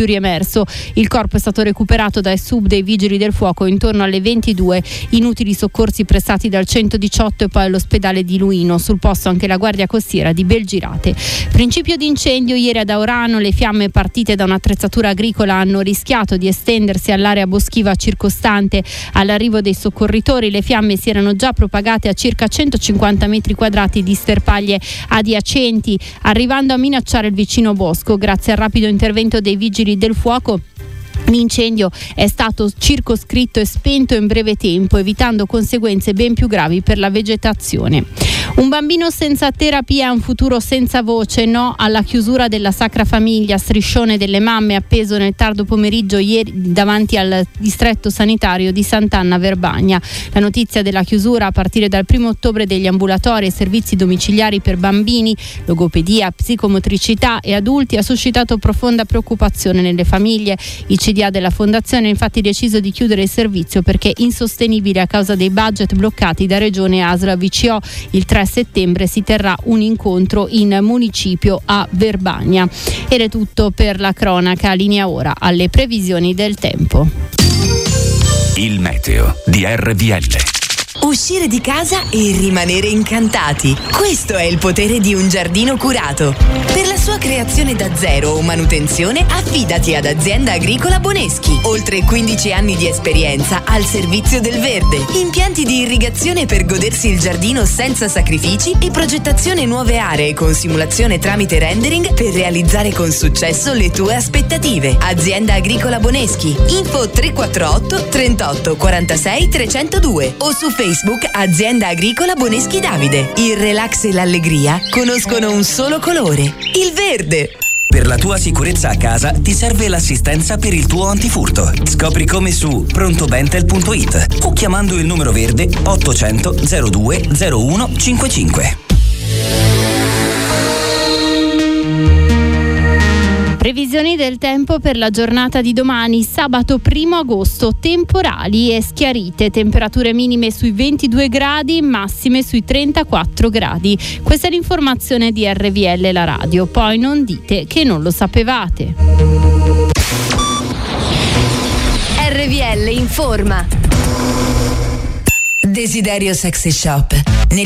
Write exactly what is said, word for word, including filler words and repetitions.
più riemerso. Il corpo è stato recuperato dai sub dei vigili del fuoco intorno alle ventidue. Inutili soccorsi prestati dal centodiciotto e poi all'ospedale di Luino. Sul posto anche la Guardia Costiera di Belgirate. Principio di incendio ieri ad Aurano. Le fiamme partite da un'attrezzatura agricola hanno rischiato di estendersi all'area boschiva circostante. All'arrivo dei soccorritori le fiamme si erano già propagate a circa centocinquanta metri quadrati di sterpaglie adiacenti, arrivando a minacciare il vicino bosco. Grazie al rapido intervento dei vigili del fuoco, l'incendio è stato circoscritto e spento in breve tempo, evitando conseguenze ben più gravi per la vegetazione. Un bambino senza terapia, un futuro senza voce, no alla chiusura della Sacra Famiglia. Striscione delle mamme appeso nel tardo pomeriggio ieri davanti al distretto sanitario di Sant'Anna Verbagna. La notizia della chiusura a partire dal primo ottobre degli ambulatori e servizi domiciliari per bambini, logopedia, psicomotricità e adulti ha suscitato profonda preoccupazione nelle famiglie. Il C D A della Fondazione ha infatti deciso di chiudere il servizio perché insostenibile a causa dei budget bloccati da Regione, A S L, V C O. Il tre settembre si terrà un incontro in municipio a Verbagna. Ed è tutto per la cronaca. Linea ora alle previsioni del tempo. Il meteo di R V L. Uscire di casa e rimanere incantati. Questo è il potere di un giardino curato. Per la sua creazione da zero o manutenzione, affidati ad Azienda Agricola Boneschi. Oltre quindici anni di esperienza al servizio del verde. Impianti di irrigazione per godersi il giardino senza sacrifici e progettazione nuove aree con simulazione tramite rendering per realizzare con successo le tue aspettative. Azienda Agricola Boneschi. Info tre quattro otto trentotto quarantasei trecentodue o su Facebook Azienda Agricola Boneschi Davide. Il relax e l'allegria conoscono un solo colore, il verde. Per la tua sicurezza a casa ti serve l'assistenza per il tuo antifurto. Scopri come su prontobentel punto it o chiamando il numero verde ottocento zero due zero uno cinquantacinque. Previsioni del tempo per la giornata di domani, sabato primo agosto, temporali e schiarite, temperature minime sui ventidue gradi, massime sui trentaquattro gradi. Questa è l'informazione di R V L, la radio, poi non dite che non lo sapevate. R V L informa. Desiderio Sexy Shop.